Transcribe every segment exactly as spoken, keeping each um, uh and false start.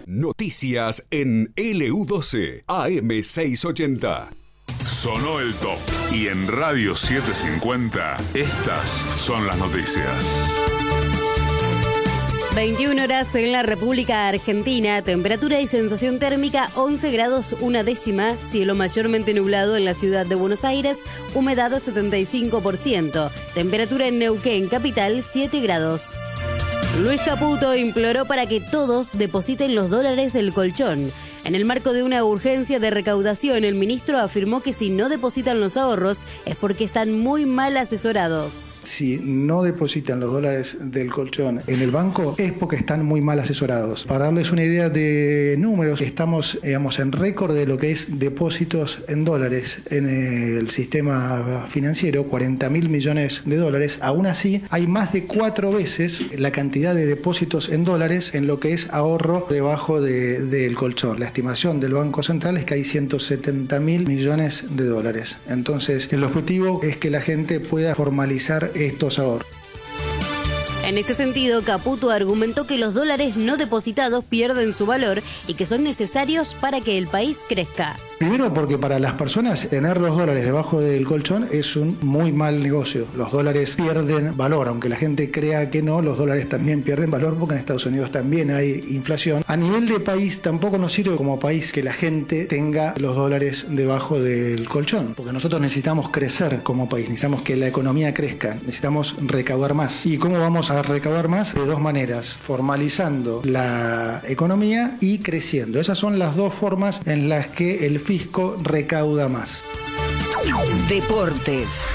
Noticias en L U doce, A M seiscientos ochenta. Sonó el top. Y en Radio setecientos cincuenta, estas son las noticias. veintiuna horas en la República Argentina, temperatura y sensación térmica once grados una décima, cielo mayormente nublado en la ciudad de Buenos Aires, humedad setenta y cinco por ciento, temperatura en Neuquén, capital, siete grados. Luis Caputo imploró para que todos depositen los dólares del colchón. En el marco de una urgencia de recaudación, el ministro afirmó que si no depositan los ahorros es porque están muy mal asesorados. Si no depositan los dólares del colchón en el banco es porque están muy mal asesorados. Para darles una idea de números, estamos digamos, en récord de lo que es depósitos en dólares en el sistema financiero, cuarenta mil millones de dólares. Aún así, hay más de cuatro veces la cantidad de depósitos en dólares en lo que es ahorro debajo de, del colchón. La estimación del Banco Central es que hay ciento setenta mil millones de dólares. Entonces, el objetivo es que la gente pueda formalizar estos ahorros. En este sentido, Caputo argumentó que los dólares no depositados pierden su valor y que son necesarios para que el país crezca. Primero porque para las personas tener los dólares debajo del colchón es un muy mal negocio. Los dólares pierden valor, aunque la gente crea que no, los dólares también pierden valor porque en Estados Unidos también hay inflación. A nivel de país tampoco nos sirve como país que la gente tenga los dólares debajo del colchón, porque nosotros necesitamos crecer como país, necesitamos que la economía crezca, necesitamos recaudar más. ¿Y cómo vamos a recaudar más? De dos maneras, formalizando la economía y creciendo. Esas son las dos formas en las que el fisco recauda más. Deportes.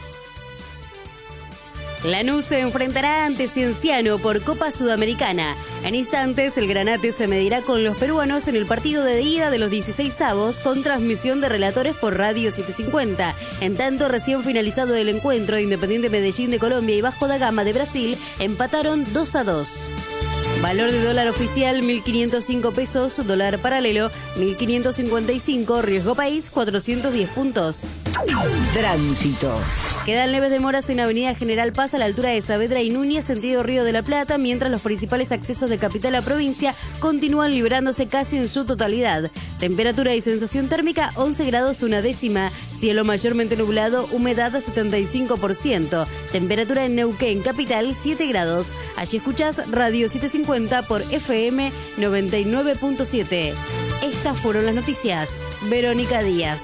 Lanús se enfrentará ante Cienciano por Copa Sudamericana. En instantes, el Granate se medirá con los peruanos en el partido de ida de los dieciseisavos con transmisión de relatores por Radio setecientos cincuenta. En tanto, recién finalizado el encuentro, Independiente Medellín de Colombia y Vasco da Gama de Brasil empataron dos a dos. Valor de dólar oficial mil quinientos cinco pesos, dólar paralelo mil quinientos cincuenta y cinco, riesgo país cuatrocientos diez puntos. Tránsito. Quedan leves demoras en Avenida General Paz a la altura de Saavedra y Núñez, sentido Río de la Plata, mientras los principales accesos de capital a provincia continúan librándose casi en su totalidad. Temperatura y sensación térmica once grados una décima, cielo mayormente nublado, humedad setenta y cinco por ciento. Temperatura en Neuquén, capital, siete grados. Allí escuchás Radio setecientos cincuenta por F M noventa y nueve punto siete. Estas fueron las noticias. Verónica Díaz.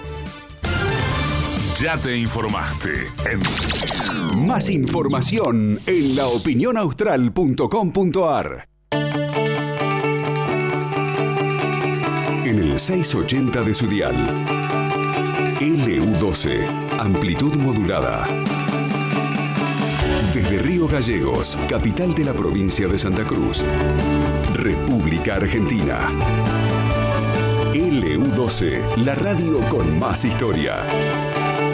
Ya te informaste. En... Más información en la opinión austral punto com punto a r. En el seiscientos ochenta de su dial. L U doce, amplitud modulada. Desde Río Gallegos, capital de la provincia de Santa Cruz, República Argentina. L U doce, la radio con más historia.